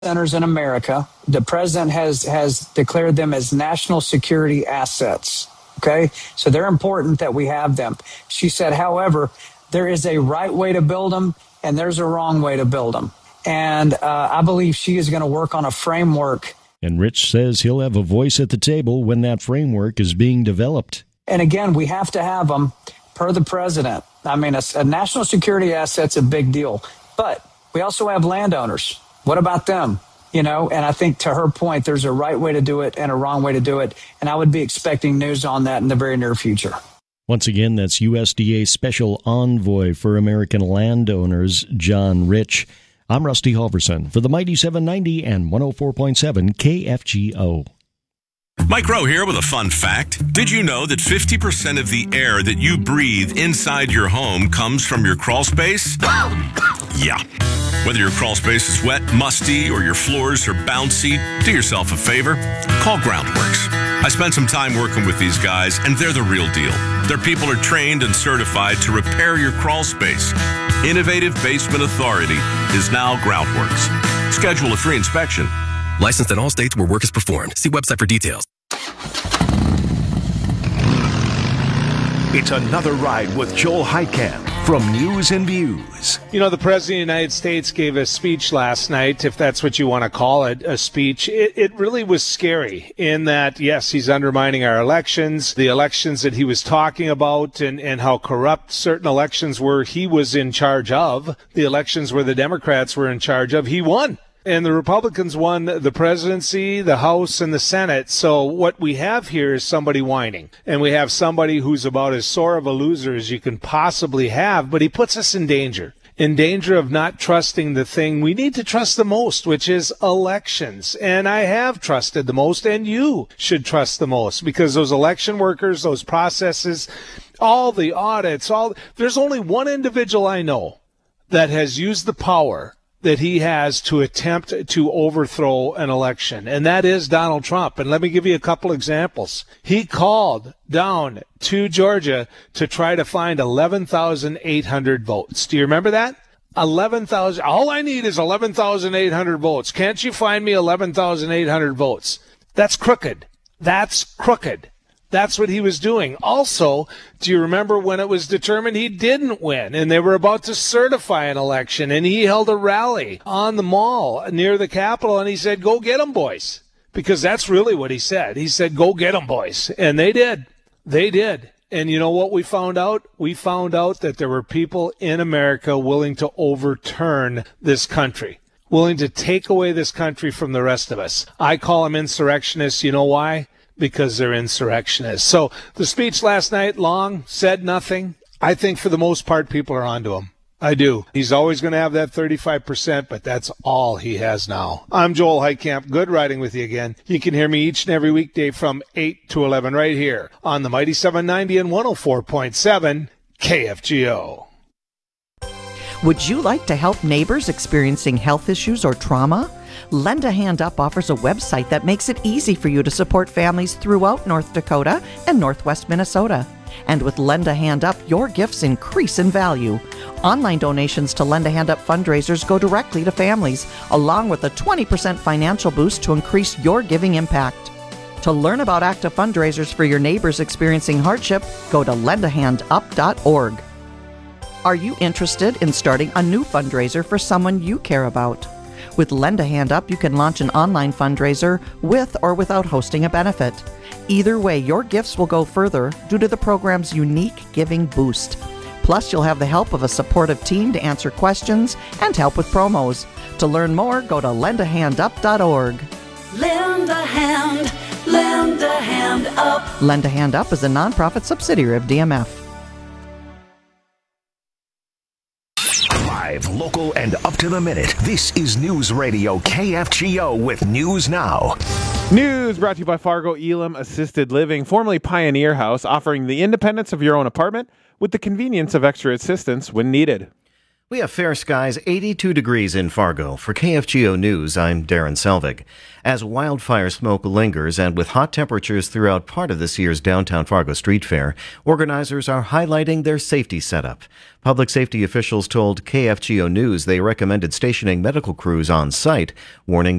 centers in America. The president has declared them as national security assets. Okay, so they're important that we have them. She said, however, there is a right way to build them and there's a wrong way to build them. And I believe she is going to work on a framework. And Rich says he'll have a voice at the table when that framework is being developed. And again, we have to have them per the president. I mean, a national security asset's a big deal, but we also have landowners. What about them? You know, and I think to her point, there's a right way to do it and a wrong way to do it. And I would be expecting news on that in the very near future. Once again, that's USDA Special Envoy for American Landowners, John Rich. I'm Rusty Halverson for the Mighty 790 and 104.7 KFGO. Mike Rowe here with a fun fact. Did you know that 50% of the air that you breathe inside your home comes from your crawl space? Yeah. Whether your crawl space is wet, musty, or your floors are bouncy, do yourself a favor. Call Groundworks. I spent some time working with these guys, and they're the real deal. Their people are trained and certified to repair your crawl space. Innovative Basement Authority is now Groundworks. Schedule a free inspection. Licensed in all states where work is performed. See website for details. It's another ride with Joel Heitkamp from News and Views. You know, the President of the United States gave a speech last night, if that's what you want to call it, a speech. It really was scary in that, yes, he's undermining our elections, the elections that he was talking about and how corrupt certain elections were he was in charge of, the elections where the Democrats were in charge of, he won. And the Republicans won the presidency, the House, and the Senate. So what we have here is somebody whining. And we have somebody who's about as sore of a loser as you can possibly have. But he puts us in danger of not trusting the thing we need to trust the most, which is elections. And I have trusted the most, and you should trust the most. Because those election workers, those processes, all the audits, there's only one individual I know that has used the power that he has to attempt to overthrow an election, and that is Donald Trump. And let me give you a couple examples. He called down to Georgia to try to find 11,800 votes. Do you remember that? 11,000. All I need is 11,800 votes. Can't you find me 11,800 votes? That's crooked. That's crooked. That's what he was doing. Also, do you remember when it was determined he didn't win and they were about to certify an election and he held a rally on the mall near the Capitol and he said, "Go get 'em, boys." Because that's really what he said. He said, "Go get 'em, boys." And they did. They did. And you know what we found out? We found out that there were people in America willing to overturn this country, willing to take away this country from the rest of us. I call them insurrectionists. You know why? Because they're insurrectionists. So the speech last night, long, said nothing. I think for the most part, people are onto him. I do. He's always going to have that 35%, but that's all he has now. I'm Joel Heitkamp. Good riding with you again. You can hear me each and every weekday from 8 to 11 right here on the Mighty 790 and 104.7 KFGO. Would you like to help neighbors experiencing health issues or trauma? Lend a Hand Up offers a website that makes it easy for you to support families throughout North Dakota and Northwest Minnesota. And with Lend a Hand Up, your gifts increase in value. Online donations to Lend a Hand Up fundraisers go directly to families, along with a 20% financial boost to increase your giving impact. To learn about active fundraisers for your neighbors experiencing hardship, go to lendahandup.org. Are you interested in starting a new fundraiser for someone you care about? With Lend a Hand Up, you can launch an online fundraiser with or without hosting a benefit. Either way, your gifts will go further due to the program's unique giving boost. Plus, you'll have the help of a supportive team to answer questions and help with promos. To learn more, go to lendahandup.org. Lend a hand, lend a hand up. Lend a Hand Up is a nonprofit subsidiary of DMF. Live, local, and up to the minute. This is News Radio KFGO with News Now. News brought to you by Fargo Elam Assisted Living, formerly Pioneer House, offering the independence of your own apartment with the convenience of extra assistance when needed. We have fair skies, 82 degrees in Fargo. For KFGO News, I'm Darren Selvig. As wildfire smoke lingers and with hot temperatures throughout part of this year's downtown Fargo Street Fair, organizers are highlighting their safety setup. Public safety officials told KFGO News they recommended stationing medical crews on site, warning